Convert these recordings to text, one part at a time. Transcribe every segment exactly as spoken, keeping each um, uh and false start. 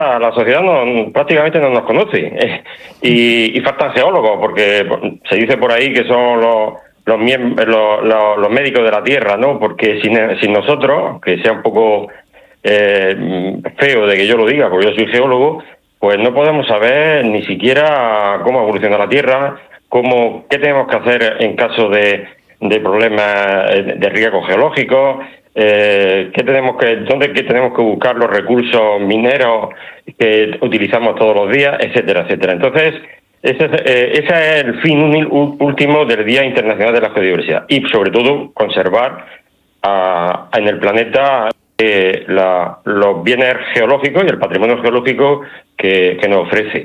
la sociedad no, prácticamente no nos conoce. Eh, y, y faltan geólogos, porque se dice por ahí que son los, los, los, los, los médicos de la Tierra, ¿no? Porque sin, sin nosotros, que sea un poco eh, feo de que yo lo diga, porque yo soy geólogo, pues no podemos saber ni siquiera cómo evoluciona la Tierra, cómo, qué tenemos que hacer en caso de, de problemas de riesgos geológicos. Eh, ¿qué tenemos que, dónde que tenemos que buscar los recursos mineros que utilizamos todos los días, etcétera, etcétera? Entonces, ese es, eh, ese es el fin último del Día Internacional de la Geodiversidad y, sobre todo, conservar a, en el planeta eh, la, los bienes geológicos y el patrimonio geológico que, que nos ofrece.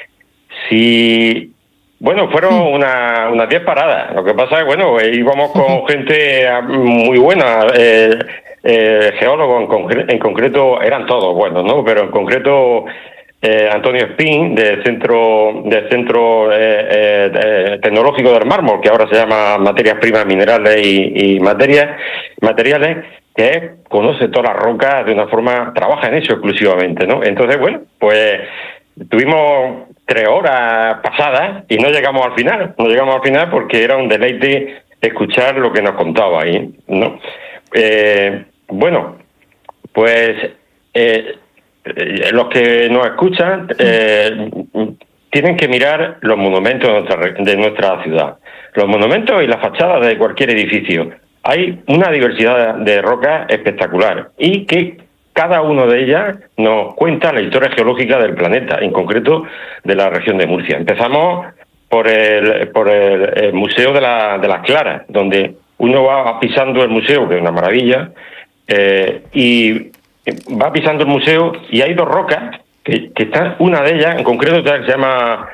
Si Bueno, fueron unas una diez paradas. Lo que pasa es, bueno, íbamos con gente muy buena. Eh, eh, geólogos en, concre en concreto eran todos buenos, ¿no? Pero en concreto eh, Antonio Espín, del Centro del centro eh, eh, Tecnológico del Mármol, que ahora se llama Materias Primas, Minerales y, y materias, Materiales, que conoce todas las rocas de una forma, trabaja en eso exclusivamente, ¿no? Entonces, bueno, pues tuvimos tres horas pasadas y no llegamos al final, no llegamos al final porque era un deleite escuchar lo que nos contaba ahí, ¿no? Eh, bueno, pues eh, los que nos escuchan eh, tienen que mirar los monumentos de nuestra, de nuestra ciudad, los monumentos y las fachadas de cualquier edificio. Hay una diversidad de rocas espectacular y que cada una de ellas nos cuenta la historia geológica del planeta, en concreto de la región de Murcia. Empezamos por el, por el, el Museo de, la, de las Claras, donde uno va pisando el museo, que es una maravilla, eh, y va pisando el museo y hay dos rocas, que, que están, una de ellas, en concreto, que se llama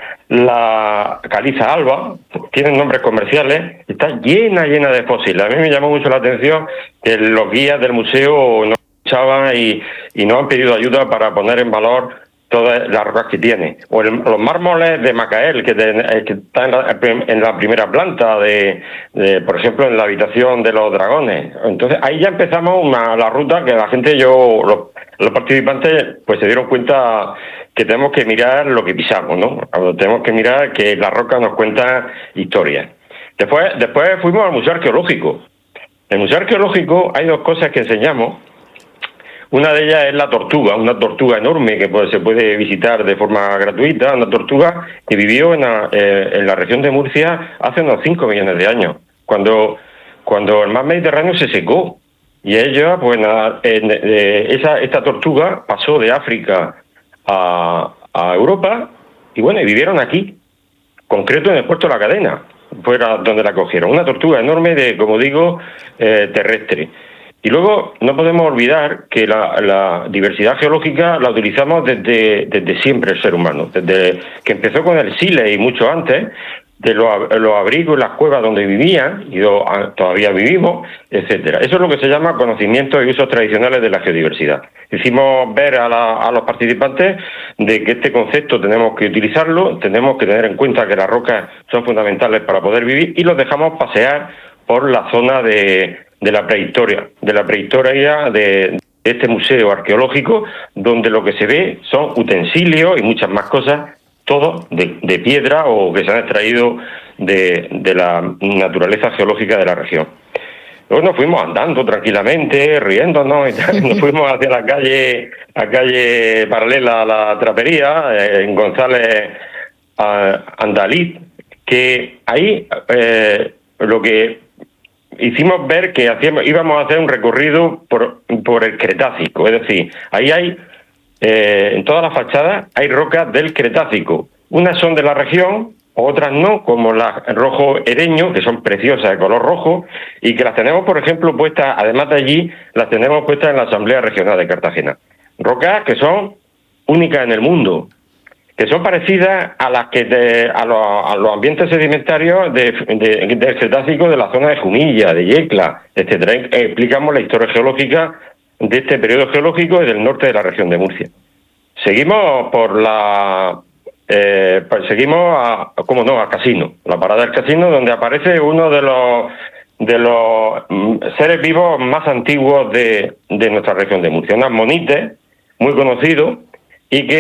la caliza alba, tienen nombres comerciales, está llena, llena de fósiles. A mí me llamó mucho la atención que los guías del museo no Y, y nos han pedido ayuda para poner en valor todas las rocas que tiene. O el, los mármoles de Macael, que, de, que está en la, en la primera planta, de, de, por ejemplo, en la habitación de los dragones. Entonces, ahí ya empezamos una, la ruta que la gente, yo, los, los participantes, pues se dieron cuenta que tenemos que mirar lo que pisamos, ¿no? Tenemos que mirar que la roca nos cuenta historias. Después, después fuimos al Museo Arqueológico. En el Museo Arqueológico hay dos cosas que enseñamos. Una de ellas es la tortuga, una tortuga enorme que pues, se puede visitar de forma gratuita, una tortuga que vivió en la, eh, en la región de Murcia hace unos cinco millones de años, cuando, cuando el mar Mediterráneo se secó. Y ella, pues nada, eh, eh, esa, esta tortuga pasó de África a, a Europa y bueno, y vivieron aquí, concreto en el puerto de la Cadena, fuera donde la cogieron. Una tortuga enorme de, como digo, eh, terrestre. Y luego no podemos olvidar que la, la diversidad geológica la utilizamos desde, desde siempre el ser humano, desde que empezó con el Sile y mucho antes, de los, los abrigos, las cuevas donde vivían, y do, todavía vivimos, etcétera. Eso es lo que se llama conocimientos y usos tradicionales de la geodiversidad. Hicimos ver a, la, a los participantes de que este concepto tenemos que utilizarlo, tenemos que tener en cuenta que las rocas son fundamentales para poder vivir, y los dejamos pasear por la zona de... de la prehistoria, de la prehistoria de este museo arqueológico, donde lo que se ve son utensilios y muchas más cosas, todo de, de piedra o que se han extraído de, de la naturaleza geológica de la región. Luego nos fuimos andando tranquilamente, riéndonos y tal, nos fuimos hacia la calle, la calle paralela a la Trapería, eh, en González Andalí, que ahí eh, lo que hicimos ver que hacíamos, íbamos a hacer un recorrido por, por el Cretácico, es decir, ahí hay, eh, en todas las fachadas hay rocas del Cretácico. Unas son de la región, otras no, como las rojo ereño, que son preciosas de color rojo, y que las tenemos, por ejemplo, puestas, además de allí, las tenemos puestas en la Asamblea Regional de Cartagena. Rocas que son únicas en el mundo, que son parecidas a las que de, a, los, a los ambientes sedimentarios de, de, del Cretácico de la zona de Jumilla, de Yecla, etcétera. Explicamos la historia geológica de este periodo geológico y del norte de la región de Murcia. Seguimos por la eh, pues seguimos a, cómo no, al casino, la parada del casino, donde aparece uno de los de los seres vivos más antiguos de, de nuestra región de Murcia, un ammonite muy conocido, y que